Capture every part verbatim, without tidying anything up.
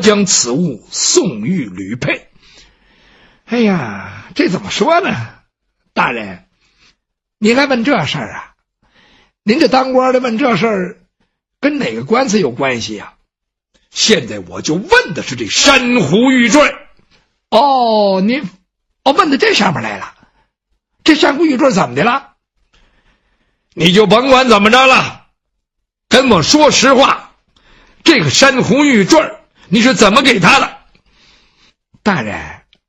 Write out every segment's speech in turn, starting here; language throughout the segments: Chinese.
将此物送与吕佩。哎呀，这怎么说呢？大人，你还问这事儿啊？您这当官的问这事儿，跟哪个官司有关系呀、啊？现在我就问的是这珊瑚玉坠。哦，您哦问到这上面来了，这珊瑚玉坠怎么的了？你就甭管怎么着了，跟我说实话，这个珊瑚玉坠你是怎么给他的？大人，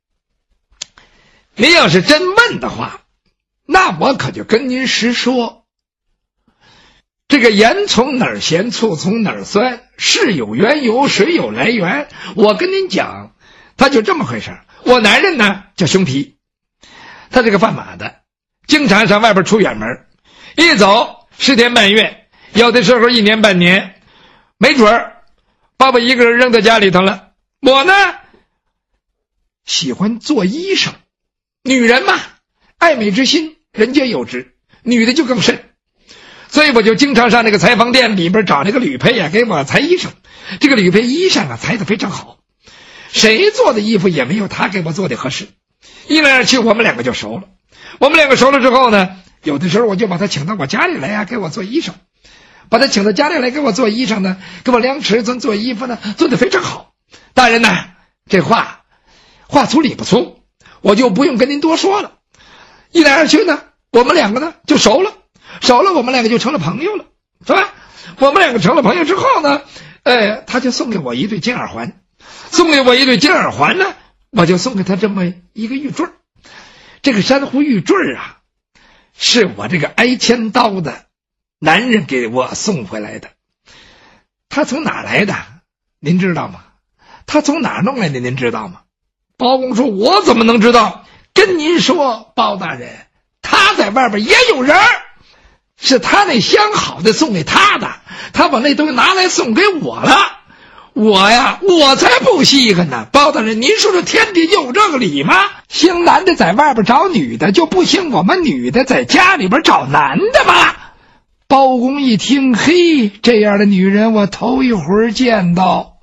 您要是真问的话，那我可就跟您实说。这个盐从哪儿咸，醋从哪儿酸，事有缘由，水有来源。我跟您讲，他就这么回事。我男人呢叫熊皮，他这个贩马的，经常上外边出远门，一走十天半月，有的时候一年半年，没准儿把我一个人扔在家里头了。我呢喜欢做医生，女人嘛，爱美之心人皆有之，女的就更甚。所以我就经常上那个裁缝店里边找那个吕佩呀，给我裁衣裳。这个吕佩衣裳啊裁得非常好，谁做的衣服也没有他给我做的合适。一来二去我们两个就熟了。我们两个熟了之后呢，有的时候我就把他请到我家里来呀、啊，给我做衣裳。把他请到家里来给我做衣裳呢，给我量尺寸做衣服呢，做得非常好。大人呢，这话话粗理不粗，我就不用跟您多说了。一来二去呢，我们两个呢就熟了。熟了，我们两个就成了朋友了，是吧？我们两个成了朋友之后呢，呃，他就送给我一对金耳环，送给我一对金耳环呢，我就送给他这么一个玉坠。这个珊瑚玉坠啊，是我这个挨千刀的男人给我送回来的。他从哪来的？您知道吗？他从哪弄来的？您知道吗？包公说：“我怎么能知道？跟您说，包大人，他在外边也有人。”是他那相好的送给他的，他把那东西拿来送给我了。我呀，我才不稀罕呢。包大人，您说这天地有这个理吗？兴男的在外边找女的，就不兴我们女的在家里边找男的吗？包公一听，嘿，这样的女人我头一回见到。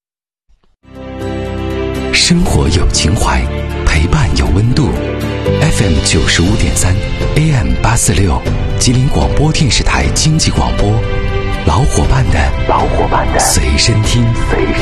生活有情怀，陪伴有温度。F M 九十五点三 A M 八四六，吉林广播电视台经济广播，老伙伴的老伙伴的随身听。